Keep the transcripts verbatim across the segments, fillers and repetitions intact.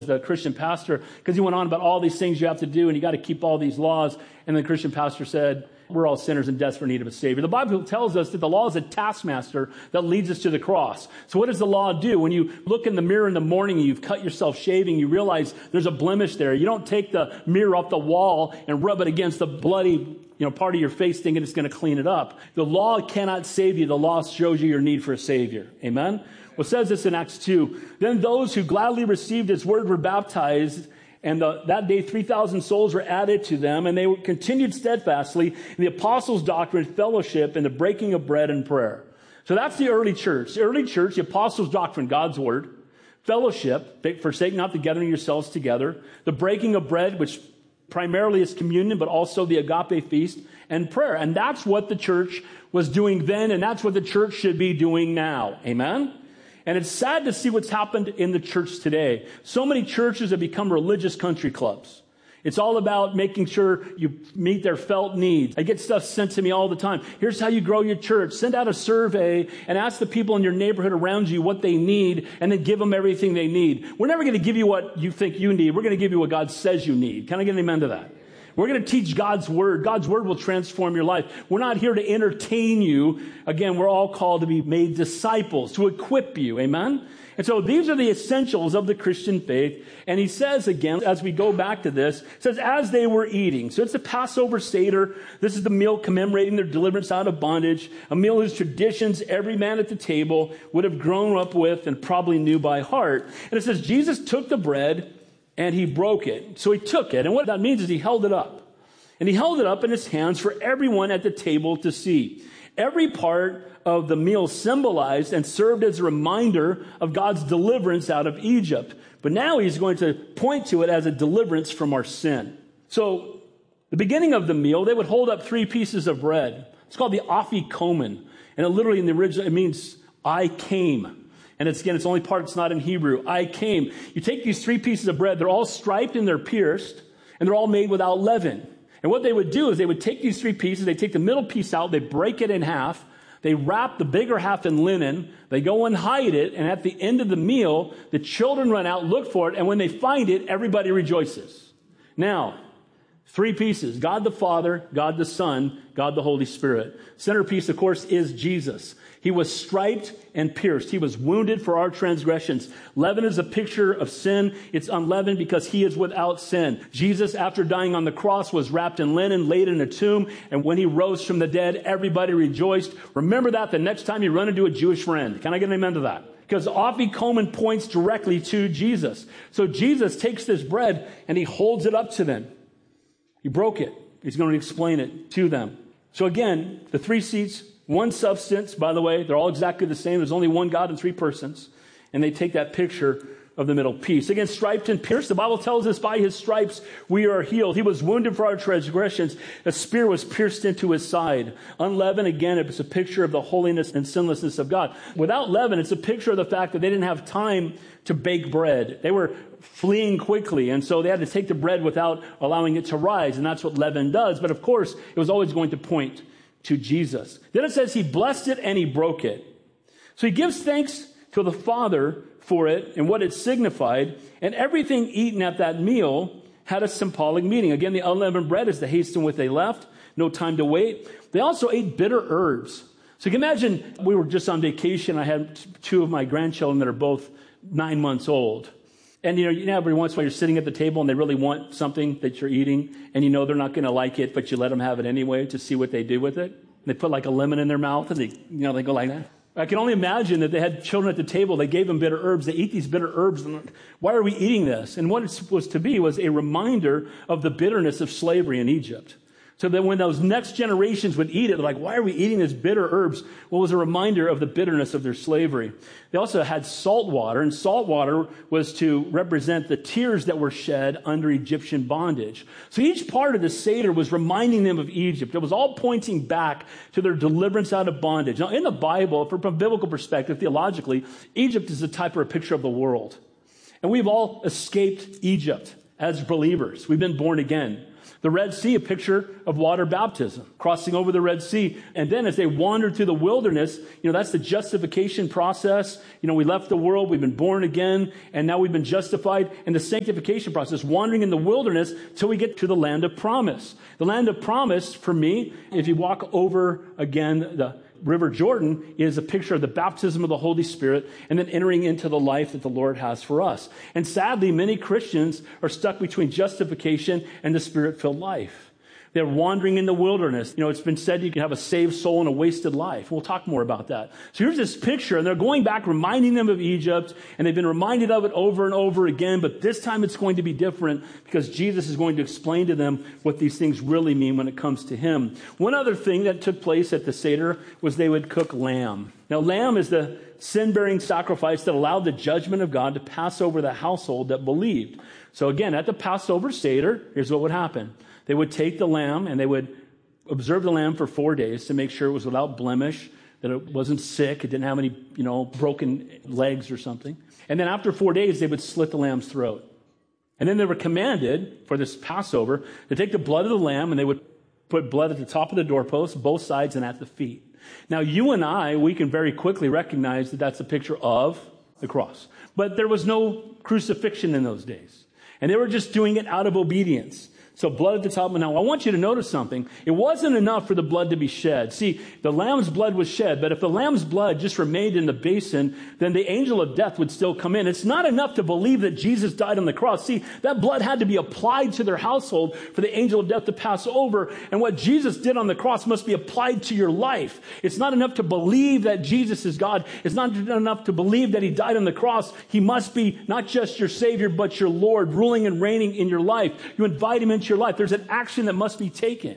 the Christian pastor, because he went on about all these things you have to do and you got to keep all these laws. And the Christian pastor said, we're all sinners in desperate need of a Savior. The Bible tells us that the law is a taskmaster that leads us to the cross. So what does the law do? When you look in the mirror in the morning and you've cut yourself shaving, you realize there's a blemish there. You don't take the mirror off the wall and rub it against the bloody, you know, part of your face thinking it's going to clean it up. The law cannot save you. The law shows you your need for a Savior. Amen? Well, it says this in Acts two. Then those who gladly received his word were baptized, and the, that day three thousand souls were added to them, and they continued steadfastly in the apostles' doctrine, fellowship, and the breaking of bread and prayer. So that's the early church. The early church, the apostles' doctrine, God's word, fellowship, forsake not the gathering yourselves together, the breaking of bread, which primarily is communion, but also the agape feast, and prayer. And that's what the church was doing then, and that's what the church should be doing now. Amen? And it's sad to see what's happened in the church today. So many churches have become religious country clubs. It's all about making sure you meet their felt needs. I get stuff sent to me all the time. Here's how you grow your church. Send out a survey and ask the people in your neighborhood around you what they need, and then give them everything they need. We're never going to give you what you think you need. We're going to give you what God says you need. Can I get an amen to that? We're going to teach God's word. God's word will transform your life. We're not here to entertain you. Again, we're all called to be made disciples, to equip you. Amen? And so these are the essentials of the Christian faith. And he says again, as we go back to this, it says, as they were eating. So it's the Passover Seder. This is the meal commemorating their deliverance out of bondage. A meal whose traditions every man at the table would have grown up with and probably knew by heart. And it says, Jesus took the bread and he broke it. So he took it. And what that means is he held it up. And he held it up in his hands for everyone at the table to see. Every part of the meal symbolized and served as a reminder of God's deliverance out of Egypt. But now he's going to point to it as a deliverance from our sin. So the beginning of the meal, they would hold up three pieces of bread. It's called the afikomen. And it literally in the original, it means I came. And it's, again, it's the only part that's not in Hebrew. I came. You take these three pieces of bread. They're all striped and they're pierced. And they're all made without leaven. And what they would do is they would take these three pieces. They take the middle piece out. They break it in half. They wrap the bigger half in linen. They go and hide it. And at the end of the meal, the children run out, look for it. And when they find it, everybody rejoices. Now, three pieces. God the Father, God the Son, God the Holy Spirit. Centerpiece, of course, is Jesus. He was striped and pierced. He was wounded for our transgressions. Leaven is a picture of sin. It's unleavened because he is without sin. Jesus, after dying on the cross, was wrapped in linen, laid in a tomb. And when he rose from the dead, everybody rejoiced. Remember that the next time you run into a Jewish friend. Can I get an amen to that? Because afikomen points directly to Jesus. So Jesus takes this bread and he holds it up to them. He broke it. He's going to explain it to them. So again, the three seats, one substance, by the way, they're all exactly the same. There's only one God and three persons. And they take that picture of the middle piece. Again, striped and pierced. The Bible tells us by his stripes we are healed. He was wounded for our transgressions. A spear was pierced into his side. Unleavened, again, it's a picture of the holiness and sinlessness of God. Without leaven, it's a picture of the fact that they didn't have time to bake bread. They were fleeing quickly, and so they had to take the bread without allowing it to rise, and that's what leaven does. But of course, it was always going to point to Jesus. Then it says he blessed it and he broke it. So he gives thanks to the Father for it and what it signified, and everything eaten at that meal had a symbolic meaning. Again, the unleavened bread is to hasten what they left, no time to wait. They also ate bitter herbs. So you can imagine, we were just on vacation. I had two of my grandchildren that are both nine months old. And you know, you know, every once in a while you're sitting at the table and they really want something that you're eating, and you know they're not going to like it, but you let them have it anyway to see what they do with it. And they put like a lemon in their mouth and they, you know, they go like that. I can only imagine that they had children at the table. They gave them bitter herbs. They eat these bitter herbs. And why are we eating this? And what it's supposed to be was a reminder of the bitterness of slavery in Egypt. So that when those next generations would eat it, they're like, why are we eating this bitter herbs? Well, it was a reminder of the bitterness of their slavery. They also had salt water, and salt water was to represent the tears that were shed under Egyptian bondage. So each part of the Seder was reminding them of Egypt. It was all pointing back to their deliverance out of bondage. Now, in the Bible, from a biblical perspective, theologically, Egypt is a type or a picture of the world. And we've all escaped Egypt as believers. We've been born again. The Red Sea, a picture of water baptism, crossing over the Red Sea. And then as they wandered through the wilderness, you know, that's the justification process. You know, we left the world, we've been born again, and now we've been justified. And the sanctification process, wandering in the wilderness till we get to the land of promise. The land of promise, for me, if you walk over again the River Jordan, is a picture of the baptism of the Holy Spirit and then entering into the life that the Lord has for us. And sadly, many Christians are stuck between justification and the Spirit-filled life. They're wandering in the wilderness. You know, it's been said you can have a saved soul and a wasted life. We'll talk more about that. So here's this picture, and they're going back, reminding them of Egypt, and they've been reminded of it over and over again, but this time it's going to be different because Jesus is going to explain to them what these things really mean when it comes to him. One other thing that took place at the Seder was they would cook lamb. Now, lamb is the sin-bearing sacrifice that allowed the judgment of God to pass over the household that believed. So again, at the Passover Seder, here's what would happen. They would take the lamb and they would observe the lamb for four days to make sure it was without blemish, that it wasn't sick, it didn't have any, you know, broken legs or something. And then after four days, they would slit the lamb's throat. And then they were commanded for this Passover to take the blood of the lamb and they would put blood at the top of the doorpost, both sides, and at the feet. Now, you and I, we can very quickly recognize that that's a picture of the cross. But there was no crucifixion in those days. And they were just doing it out of obedience. So blood at the top. Now, I want you to notice something. It wasn't enough for the blood to be shed. See, the lamb's blood was shed, but if the lamb's blood just remained in the basin, then the angel of death would still come in. It's not enough to believe that Jesus died on the cross. See, that blood had to be applied to their household for the angel of death to pass over. And what Jesus did on the cross must be applied to your life. It's not enough to believe that Jesus is God. It's not enough to believe that he died on the cross. He must be not just your Savior, but your Lord, ruling and reigning in your life. You invite him into your life. There's an action that must be taken.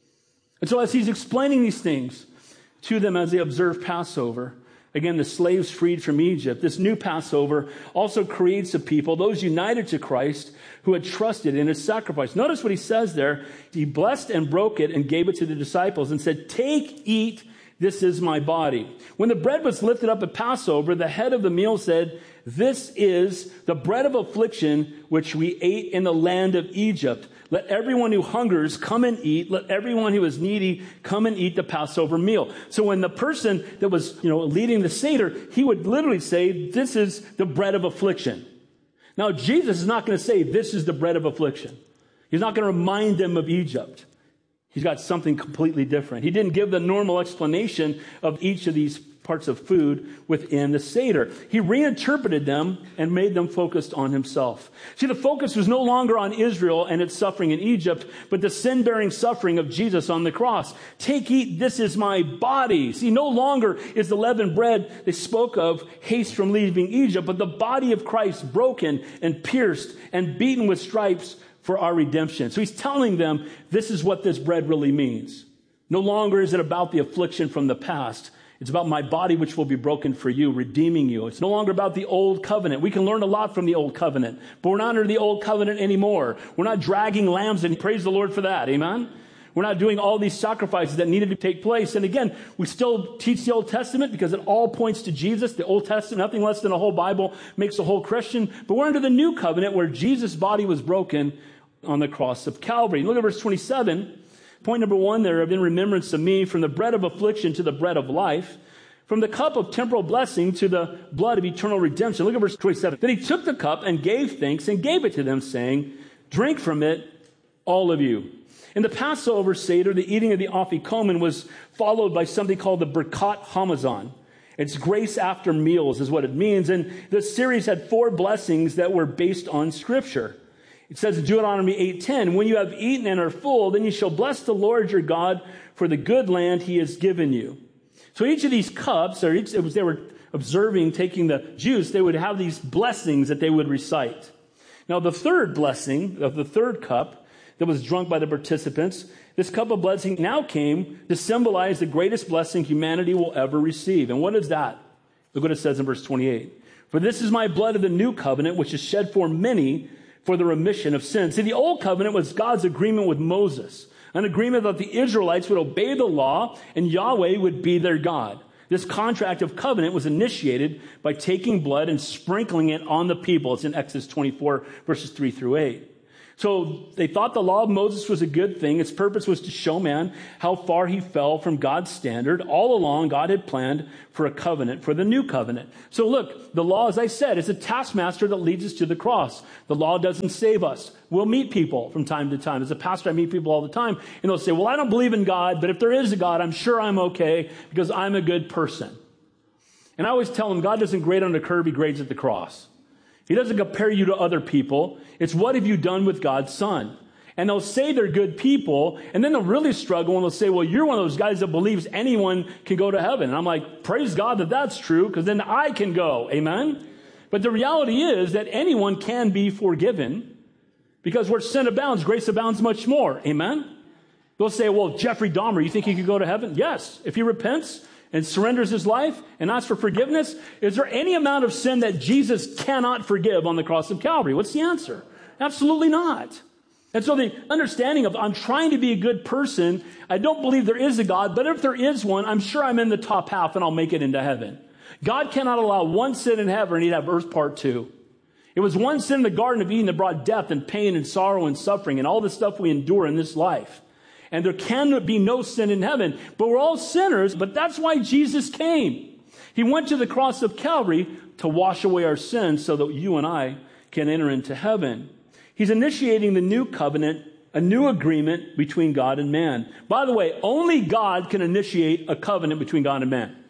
And so as he's explaining these things to them as they observe Passover, again, the slaves freed from Egypt, this new Passover also creates a people, those united to Christ, who had trusted in his sacrifice. Notice what he says there. He blessed and broke it and gave it to the disciples and said, "Take, eat, this is my body." When the bread was lifted up at Passover, the head of the meal said, "This is the bread of affliction which we ate in the land of Egypt. Let everyone who hungers come and eat. Let everyone who is needy come and eat the Passover meal." So when the person that was, you know, leading the Seder, he would literally say, "This is the bread of affliction." Now, Jesus is not going to say, "This is the bread of affliction." He's not going to remind them of Egypt. He's got something completely different. He didn't give the normal explanation of each of these parts of food within the Seder. He reinterpreted them and made them focused on himself. See, the focus was no longer on Israel and its suffering in Egypt, but the sin-bearing suffering of Jesus on the cross. "Take, eat, this is my body." See, no longer is the leavened bread they spoke of haste from leaving Egypt, but the body of Christ broken and pierced and beaten with stripes for our redemption. So he's telling them this is what this bread really means. No longer is it about the affliction from the past. It's about my body, which will be broken for you, redeeming you. It's no longer about the old covenant. We can learn a lot from the old covenant, but we're not under the old covenant anymore. We're not dragging lambs, and praise the Lord for that. Amen? We're not doing all these sacrifices that needed to take place. And again, we still teach the Old Testament because it all points to Jesus. The Old Testament, nothing less than a whole Bible, makes a whole Christian. But we're under the new covenant where Jesus' body was broken on the cross of Calvary. Look at verse twenty-seven. Point number one there, of in remembrance of me, from the bread of affliction to the bread of life, from the cup of temporal blessing to the blood of eternal redemption. Look at verse twenty-seven. Then he took the cup and gave thanks and gave it to them, saying, "Drink from it, all of you." In the Passover Seder, the eating of the Afikomen was followed by something called the Birkat Hamazon. It's grace after meals is what it means. And this series had four blessings that were based on Scripture. It says in Deuteronomy eight ten, "When you have eaten and are full, then you shall bless the Lord your God for the good land he has given you." So each of these cups, or each, it was, they were observing, taking the juice, they would have these blessings that they would recite. Now the third blessing of the third cup that was drunk by the participants, this cup of blessing now came to symbolize the greatest blessing humanity will ever receive. And what is that? Look what it says in verse twenty-eight. "For this is my blood of the new covenant, which is shed for many for the remission of sins." See, the old covenant was God's agreement with Moses, an agreement that the Israelites would obey the law and Yahweh would be their God. This contract of covenant was initiated by taking blood and sprinkling it on the people. It's in Exodus twenty-four, verses three through eight. So they thought the law of Moses was a good thing. Its purpose was to show man how far he fell from God's standard. All along, God had planned for a covenant, for the new covenant. So look, the law, as I said, is a taskmaster that leads us to the cross. The law doesn't save us. We'll meet people from time to time. As a pastor, I meet people all the time, and they'll say, well, I don't believe in God, but if there is a God, I'm sure I'm okay because I'm a good person. And I always tell them, God doesn't grade on the curb, he grades at the cross. He doesn't compare you to other people. It's what have you done with God's Son? And they'll say they're good people, and then they'll really struggle, and they'll say, well, you're one of those guys that believes anyone can go to heaven. And I'm like, praise God that that's true, because then I can go. Amen? But the reality is that anyone can be forgiven, because where sin abounds, grace abounds much more. Amen? They'll say, well, Jeffrey Dahmer, you think he could go to heaven? Yes. If he repents and surrenders his life and asks for forgiveness, is there any amount of sin that Jesus cannot forgive on the cross of Calvary? What's the answer? Absolutely not. And so the understanding of I'm trying to be a good person, I don't believe there is a God, but if there is one, I'm sure I'm in the top half and I'll make it into heaven. God cannot allow one sin in heaven and he'd have earth part two. It was one sin in the Garden of Eden that brought death and pain and sorrow and suffering and all the stuff we endure in this life. And there can be no sin in heaven, but we're all sinners, but that's why Jesus came. He went to the cross of Calvary to wash away our sins so that you and I can enter into heaven. He's initiating the new covenant, a new agreement between God and man. By the way, only God can initiate a covenant between God and man.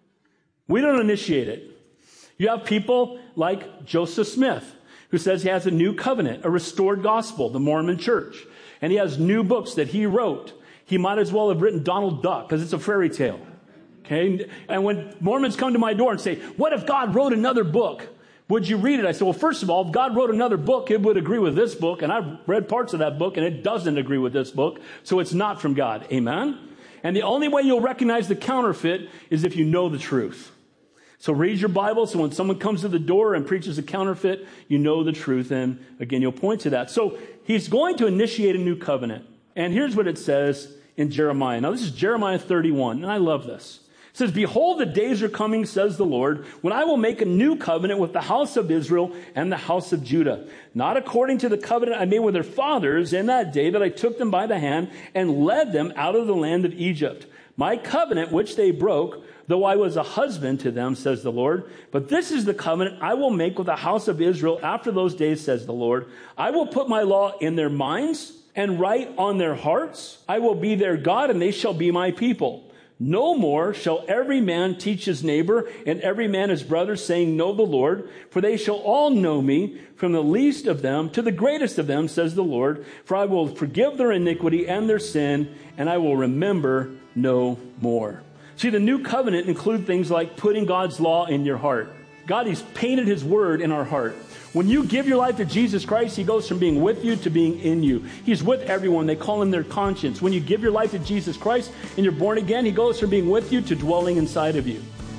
We don't initiate it. You have people like Joseph Smith, who says he has a new covenant, a restored gospel, the Mormon church. And he has new books that he wrote. He might as well have written Donald Duck because it's a fairy tale. Okay? And when Mormons come to my door and say, what if God wrote another book? Would you read it? I said, well, first of all, if God wrote another book, it would agree with this book. And I've read parts of that book and it doesn't agree with this book. So it's not from God. Amen? And the only way you'll recognize the counterfeit is if you know the truth. So read your Bible so when someone comes to the door and preaches a counterfeit, you know the truth. And again, you'll point to that. So he's going to initiate a new covenant. And here's what it says in Jeremiah. Now, this is Jeremiah thirty-one, and I love this. It says, behold, the days are coming, says the Lord, when I will make a new covenant with the house of Israel and the house of Judah, not according to the covenant I made with their fathers in that day that I took them by the hand and led them out of the land of Egypt. My covenant, which they broke, though I was a husband to them, says the Lord. But this is the covenant I will make with the house of Israel after those days, says the Lord. I will put my law in their minds and write on their hearts. I will be their God, and they shall be my people. No more shall every man teach his neighbor and every man his brother, saying, know the Lord, for they shall all know me, from the least of them to the greatest of them, says the Lord. For I will forgive their iniquity and their sin, and I will remember no more. See, the new covenant includes things like putting God's law in your heart. God, he's painted his word in our heart. When you give your life to Jesus Christ, he goes from being with you to being in you. He's with everyone. They call him their conscience. When you give your life to Jesus Christ and you're born again, he goes from being with you to dwelling inside of you.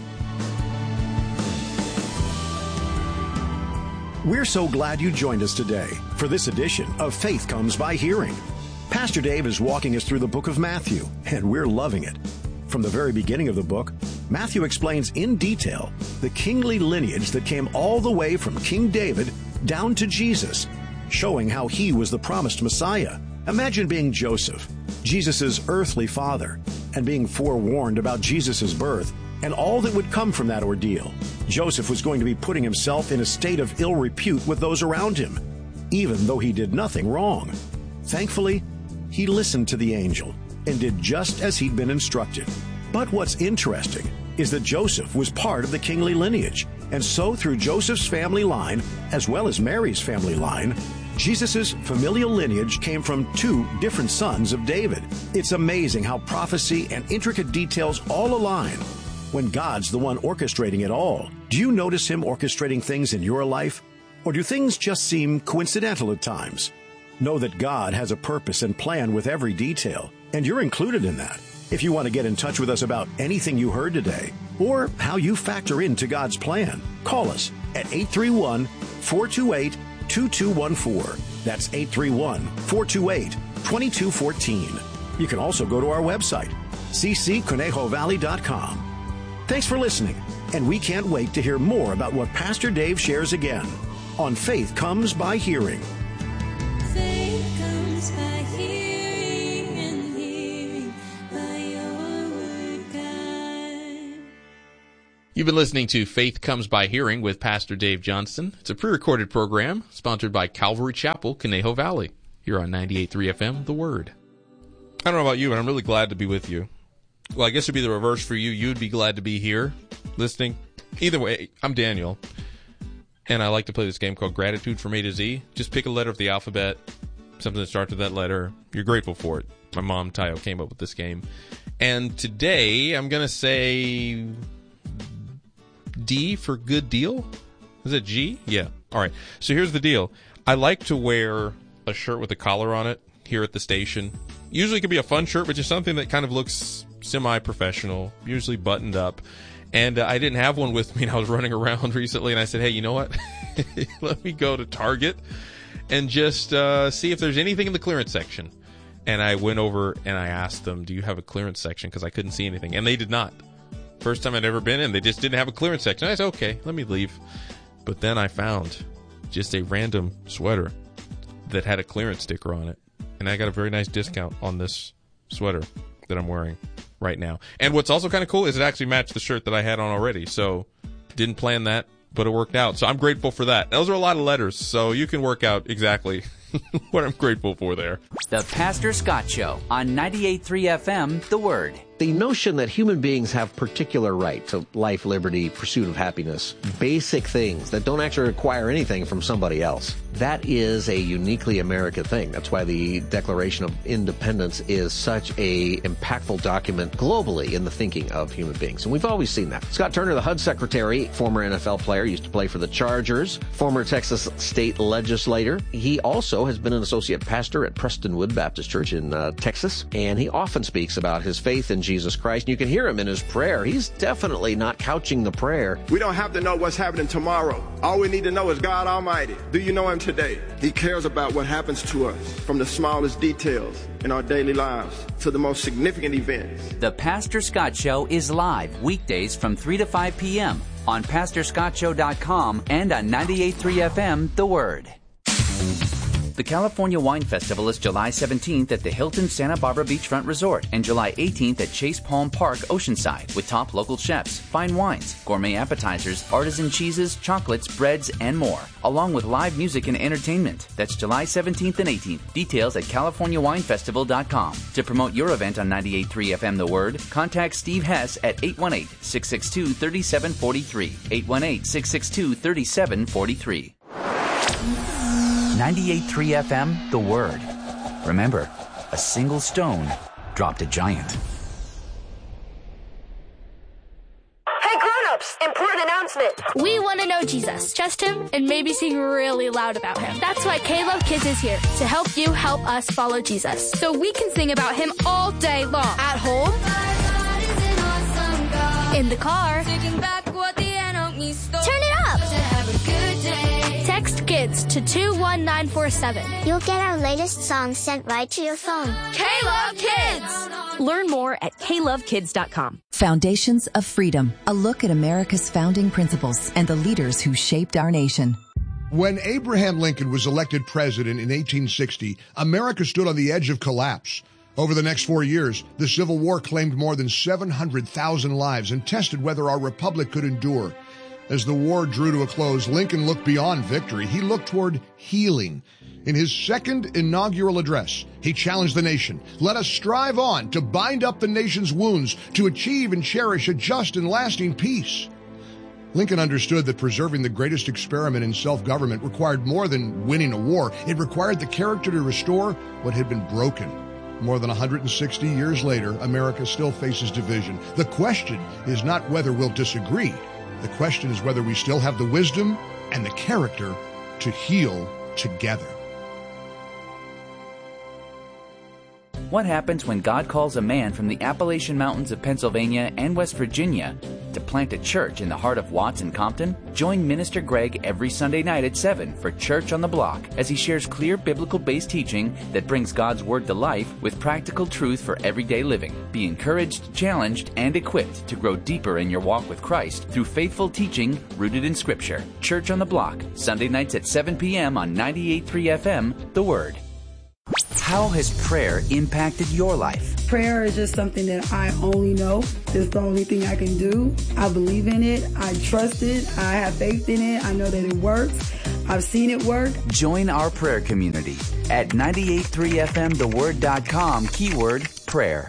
We're so glad you joined us today for this edition of Faith Comes by Hearing. Pastor Dave is walking us through the book of Matthew, and we're loving it. From the very beginning of the book, Matthew explains in detail the kingly lineage that came all the way from King David down to Jesus, showing how he was the promised Messiah. Imagine being Joseph, Jesus' earthly father, and being forewarned about Jesus' birth and all that would come from that ordeal. Joseph was going to be putting himself in a state of ill repute with those around him, even though he did nothing wrong. Thankfully, he listened to the angel and did just as he'd been instructed. But what's interesting is that Joseph was part of the kingly lineage, and so through Joseph's family line, as well as Mary's family line, Jesus' familial lineage came from two different sons of David. It's amazing how prophecy and intricate details all align when God's the one orchestrating it all. Do you notice him orchestrating things in your life? Or do things just seem coincidental at times? Know that God has a purpose and plan with every detail, and you're included in that. If you want to get in touch with us about anything you heard today, or how you factor into God's plan, call us at eight three one, four two eight, two two one four. That's eight three one, four two eight, two two one four. You can also go to our website, c c conejo valley dot com. Thanks for listening, and we can't wait to hear more about what Pastor Dave shares again on Faith Comes by Hearing. Faith comes by hearing, and hearing by your word, God. You've been listening to Faith Comes by Hearing with Pastor Dave Johnston. It's a pre-recorded program sponsored by Calvary Chapel, Conejo Valley, here on ninety-eight point three F M, The Word. I don't know about you, but I'm really glad to be with you. Well, I guess it'd be the reverse for you. You'd be glad to be here, listening. Either way, I'm Daniel, and I like to play this game called Gratitude from A to Z. Just pick a letter of the alphabet, something that starts with that letter. You're grateful for it. My mom, Tayo, came up with this game. And today, I'm going to say D for good deal. Is it G? Yeah. All right. So here's the deal. I like to wear a shirt with a collar on it here at the station. Usually it can be a fun shirt, but just something that kind of looks semi-professional, usually buttoned up. And uh, I didn't have one with me, and I was running around recently, and I said, hey, you know what? Let me go to Target and just uh, see if there's anything in the clearance section. And I went over and I asked them, do you have a clearance section? Because I couldn't see anything. And they did not. First time I'd ever been in, they just didn't have a clearance section. I said, okay, let me leave. But then I found just a random sweater that had a clearance sticker on it. And I got a very nice discount on this sweater that I'm wearing right now. And what's also kind of cool is it actually matched the shirt that I had on already. So didn't plan that, but it worked out. So I'm grateful for that. Those are a lot of letters, so you can work out exactly what I'm grateful for there. The Pastor Scott Show on ninety-eight point three F M, The Word. The notion that human beings have particular right to life, liberty, pursuit of happiness, basic things that don't actually require anything from somebody else, that is a uniquely American thing. That's why the Declaration of Independence is such a impactful document globally in the thinking of human beings. And we've always seen that. Scott Turner, the H U D secretary, former N F L player, used to play for the Chargers, former Texas state legislator. He also has been an associate pastor at Prestonwood Baptist Church in uh, Texas, and he often speaks about his faith in Jesus Christ. And you can hear him in his prayer. He's definitely not couching the prayer. We don't have to know what's happening tomorrow. All we need to know is God Almighty. Do you know him today? He cares about what happens to us, from the smallest details in our daily lives to the most significant events. The Pastor Scott Show is live weekdays from three to five p.m. on pastor scott show dot com and on ninety-eight point three F M, The Word. The California Wine Festival is July seventeenth at the Hilton Santa Barbara Beachfront Resort and July eighteenth at Chase Palm Park, Oceanside, with top local chefs, fine wines, gourmet appetizers, artisan cheeses, chocolates, breads, and more, along with live music and entertainment. That's July seventeenth and eighteenth. Details at california wine festival dot com. To promote your event on ninety-eight point three F M The Word, contact Steve Hess at eight one eight, six six two, three seven four three. eight one eight, six six two, three seven four three. ninety-eight point three F M, The Word. Remember, a single stone dropped a giant. Hey grown-ups, important announcement. We want to know Jesus, trust him, and maybe sing really loud about him. That's why K-Love Kids is here, to help you help us follow Jesus. So we can sing about him all day long. At home, in the car, turn it up. Text KIDS to two one nine four seven. You'll get our latest song sent right to your phone. K-Love Kids! Learn more at k love kids dot com. Foundations of Freedom, a look at America's founding principles and the leaders who shaped our nation. When Abraham Lincoln was elected president in eighteen sixty, America stood on the edge of collapse. Over the next four years, the Civil War claimed more than seven hundred thousand lives and tested whether our republic could endure. As the war drew to a close, Lincoln looked beyond victory. He looked toward healing. In his second inaugural address, he challenged the nation. Let us strive on to bind up the nation's wounds, to achieve and cherish a just and lasting peace. Lincoln understood that preserving the greatest experiment in self-government required more than winning a war. It required the character to restore what had been broken. More than one hundred sixty years later, America still faces division. The question is not whether we'll disagree. The question is whether we still have the wisdom and the character to heal together. What happens when God calls a man from the Appalachian Mountains of Pennsylvania and West Virginia to plant a church in the heart of Watts and Compton? Join Minister Greg every Sunday night at seven for Church on the Block as he shares clear biblical-based teaching that brings God's Word to life with practical truth for everyday living. Be encouraged, challenged, and equipped to grow deeper in your walk with Christ through faithful teaching rooted in Scripture. Church on the Block, Sunday nights at seven p.m. on ninety-eight point three F M, The Word. How has prayer impacted your life? Prayer is just something that I only know. It's the only thing I can do. I believe in it. I trust it. I have faith in it. I know that it works. I've seen it work. Join our prayer community at ninety-eight point three F M the word dot com, keyword prayer.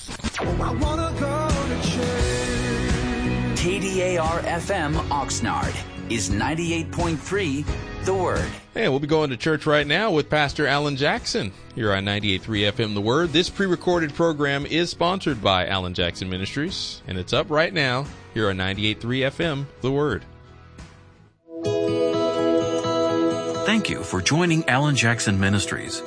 K D A R F M Oxnard is ninety-eight point three The Word. Hey, we'll be going to church right now with Pastor Alan Jackson here on ninety-eight point three F M The Word. This pre-recorded program is sponsored by Alan Jackson Ministries, and it's up right now here on ninety-eight point three F M The Word. Thank you for joining Alan Jackson Ministries.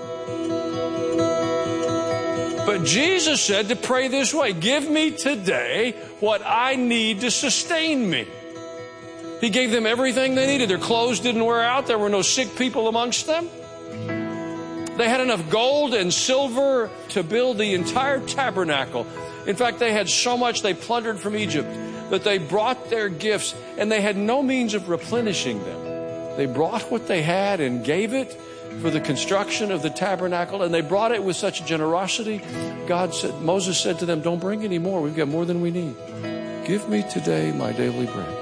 But Jesus said to pray this way: give me today what I need to sustain me. He gave them everything they needed. Their clothes didn't wear out. There were no sick people amongst them. They had enough gold and silver to build the entire tabernacle. In fact, they had so much they plundered from Egypt that they brought their gifts, and they had no means of replenishing them. They brought what they had and gave it for the construction of the tabernacle, and they brought it with such generosity. God said, Moses said to them, don't bring any more. We've got more than we need. Give me today my daily bread.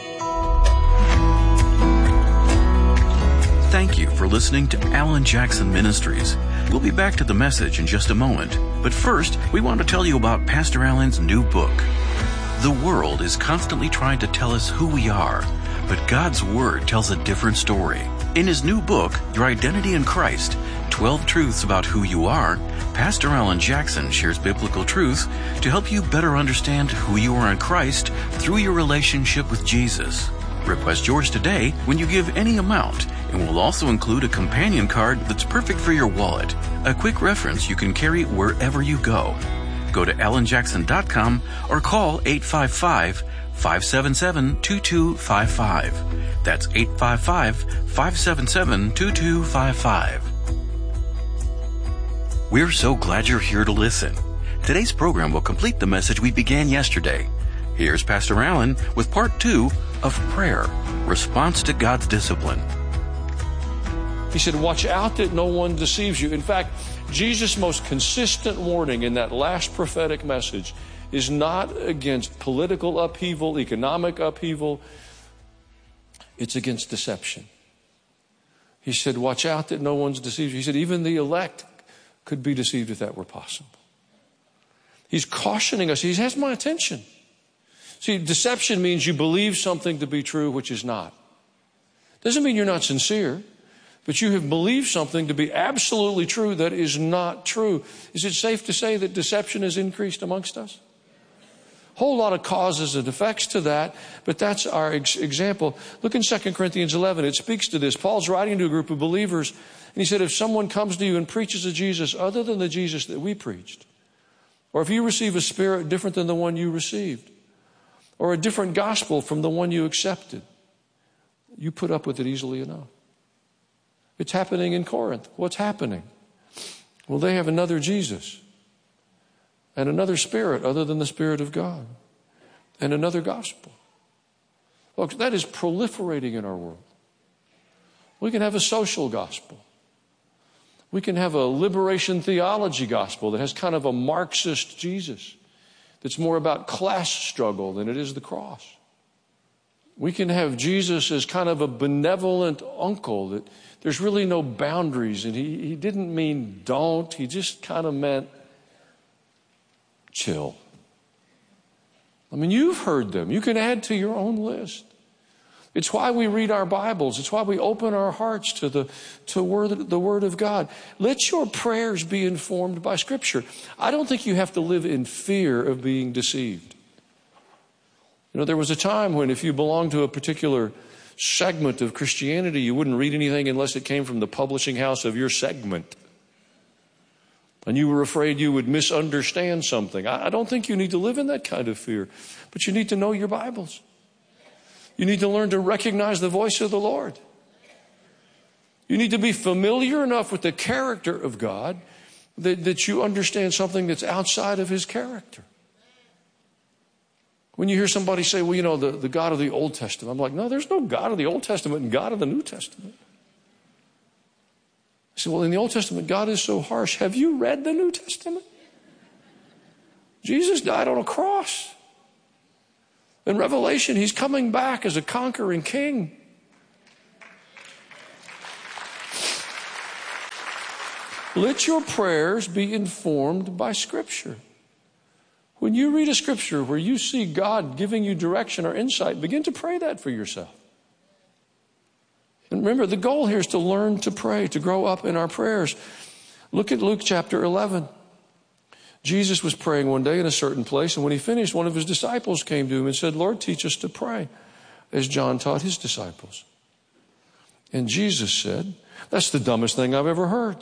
Thank you for listening to Alan Jackson Ministries. We'll be back to the message in just a moment. But first, we want to tell you about Pastor Alan's new book. The world is constantly trying to tell us who we are, but God's Word tells a different story. In his new book, Your Identity in Christ, twelve Truths About Who You Are, Pastor Alan Jackson shares biblical truth to help you better understand who you are in Christ through your relationship with Jesus. Request yours today when you give any amount, and we'll also include a companion card that's perfect for your wallet, a quick reference you can carry wherever you go. Go to alan jackson dot com or call eight five five, five seven seven, two two five five. That's eight five five, five seven seven, two two five five. We're so glad you're here to listen. Today's program will complete the message we began yesterday. Here's Pastor Alan with part two of prayer, response to God's discipline. He said, watch out that no one deceives you. In fact, Jesus' most consistent warning in that last prophetic message is not against political upheaval, economic upheaval. It's against deception. He said, watch out that no one's deceived you. He said, even the elect could be deceived if that were possible. He's cautioning us. He has my attention. See, deception means you believe something to be true which is not. Doesn't mean you're not sincere, but you have believed something to be absolutely true that is not true. Is it safe to say that deception has increased amongst us? Whole lot of causes and effects to that, but that's our ex- example. Look in Second Corinthians eleven. It speaks to this. Paul's writing to a group of believers, and he said, if someone comes to you and preaches a Jesus other than the Jesus that we preached, or if you receive a spirit different than the one you received, or a different gospel from the one you accepted, you put up with it easily enough. It's happening in Corinth. What's happening? Well, they have another Jesus and another spirit other than the Spirit of God and another gospel. Folks, that is proliferating in our world. We can have a social gospel. We can have a liberation theology gospel that has kind of a Marxist Jesus that's more about class struggle than it is the cross. We can have Jesus as kind of a benevolent uncle that there's really no boundaries, and he, he didn't mean don't, he just kind of meant chill. I mean, you've heard them. You can add to your own list. It's why we read our Bibles. It's why we open our hearts to the to word, the Word of God. Let your prayers be informed by Scripture. I don't think you have to live in fear of being deceived. You know, there was a time when if you belonged to a particular segment of Christianity, you wouldn't read anything unless it came from the publishing house of your segment. And you were afraid you would misunderstand something. I don't think you need to live in that kind of fear, but you need to know your Bibles. You need to learn to recognize the voice of the Lord. You need to be familiar enough with the character of God that, that you understand something that's outside of His character. When you hear somebody say, well, you know, the, the God of the Old Testament, I'm like, no, there's no God of the Old Testament and God of the New Testament. said, well, in the Old Testament, God is so harsh. Have you read the New Testament? Jesus died on a cross. In Revelation, he's coming back as a conquering king. Let your prayers be informed by Scripture. When you read a Scripture where you see God giving you direction or insight, begin to pray that for yourself. And remember, the goal here is to learn to pray, to grow up in our prayers. Look at Luke chapter eleven. Jesus was praying one day in a certain place, and when he finished, one of his disciples came to him and said, Lord, teach us to pray, as John taught his disciples. And Jesus said, that's the dumbest thing I've ever heard.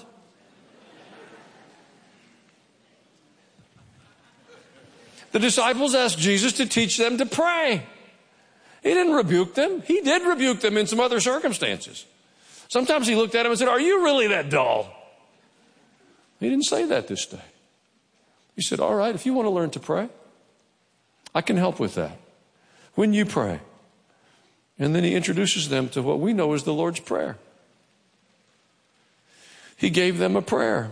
The disciples asked Jesus to teach them to pray. He didn't rebuke them. He did rebuke them in some other circumstances. Sometimes he looked at them and said, are you really that dull? He didn't say that this day. He said, all right, if you want to learn to pray, I can help with that. When you pray. And then he introduces them to what we know as the Lord's Prayer. He gave them a prayer.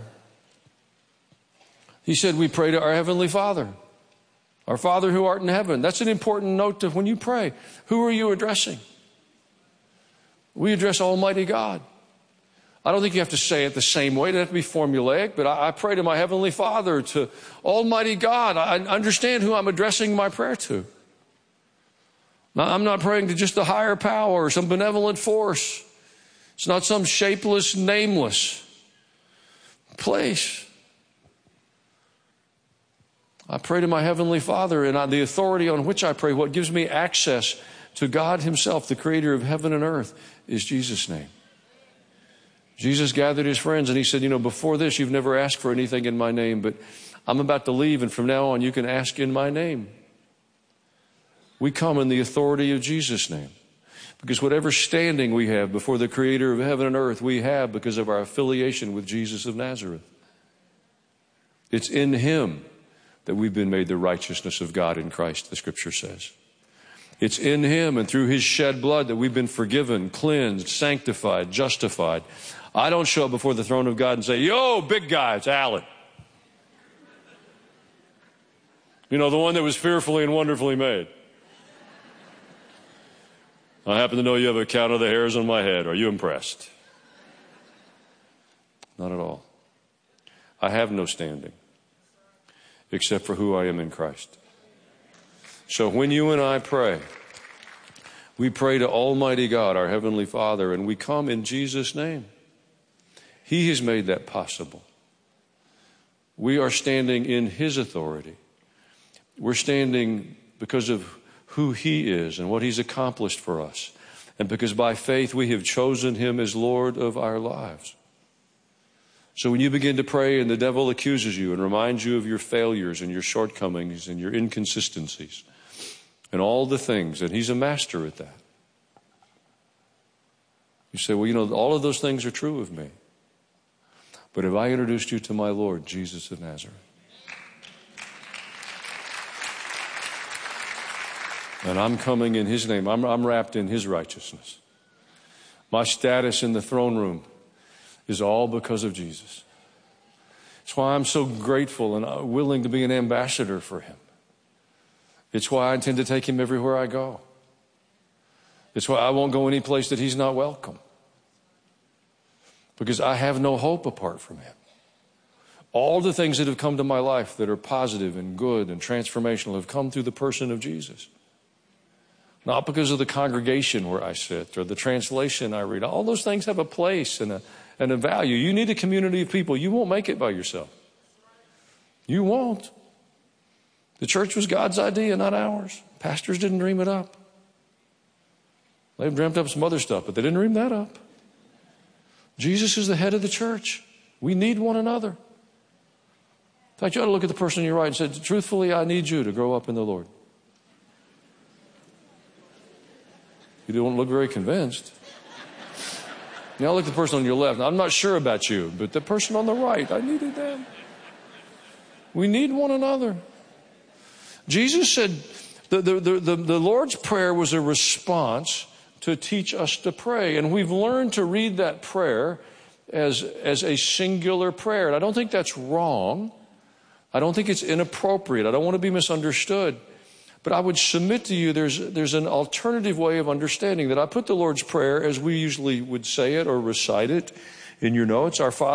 He said, we pray to our Heavenly Father. Our Father who art in heaven. That's an important note to when you pray. Who are you addressing? We address Almighty God. I don't think you have to say it the same way. It doesn't have to be formulaic, but I, I pray to my Heavenly Father, to Almighty God. I understand who I'm addressing my prayer to. Now, I'm not praying to just a higher power or some benevolent force. It's not some shapeless, nameless place. I pray to my Heavenly Father, and the authority on which I pray, what gives me access to God Himself, the Creator of heaven and earth, is Jesus' name. Jesus gathered His friends and He said, you know, before this you've never asked for anything in my name, but I'm about to leave, and from now on you can ask in my name. We come in the authority of Jesus' name. Because whatever standing we have before the Creator of heaven and earth, we have because of our affiliation with Jesus of Nazareth. It's in Him that we've been made the righteousness of God in Christ, the Scripture says. It's in Him and through His shed blood that we've been forgiven, cleansed, sanctified, justified. I don't show up before the throne of God and say, yo, big guy, it's Alan. You know, the one that was fearfully and wonderfully made. I happen to know you have a count of the hairs on my head. Are you impressed? Not at all. I have no standing except for who I am in Christ. So when you and I pray, we pray to Almighty God, our Heavenly Father, and we come in Jesus' name. He has made that possible. We are standing in His authority. We're standing because of who He is and what He's accomplished for us. And because by faith we have chosen Him as Lord of our lives. So when you begin to pray and the devil accuses you and reminds you of your failures and your shortcomings and your inconsistencies and all the things, and he's a master at that. You say, well, you know, all of those things are true of me. But have I introduced you to my Lord, Jesus of Nazareth? And I'm coming in His name. I'm, I'm wrapped in His righteousness. My status in the throne room is all because of Jesus. It's why I'm so grateful and willing to be an ambassador for Him. It's why I intend to take Him everywhere I go. It's why I won't go any place that He's not welcome. Because I have no hope apart from Him. All the things that have come to my life that are positive and good and transformational have come through the person of Jesus. Not because of the congregation where I sit or the translation I read. All those things have a place and a, and a value. You need a community of people. You won't make it by yourself. You won't. The church was God's idea, not ours. Pastors didn't dream it up. They've dreamt up some other stuff, but they didn't dream that up. Jesus is the head of the church. We need one another. In fact, you ought to look at the person on your right and say, truthfully, I need you to grow up in the Lord. You don't look very convinced. Now look at the person on your left. Now, I'm not sure about you, but the person on the right, I needed them. We need one another. Jesus said the, the, the, the Lord's Prayer was a response to teach us to pray. And we've learned to read that prayer as, as a singular prayer. And I don't think that's wrong. I don't think it's inappropriate. I don't want to be misunderstood. But I would submit to you there's, there's an alternative way of understanding that. I put the Lord's Prayer as we usually would say it or recite it in your notes. Our Father